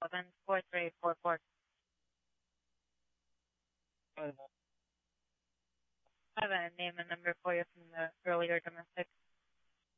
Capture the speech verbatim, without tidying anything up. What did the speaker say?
seven four three four four. I have a name and number for you from the earlier domestic.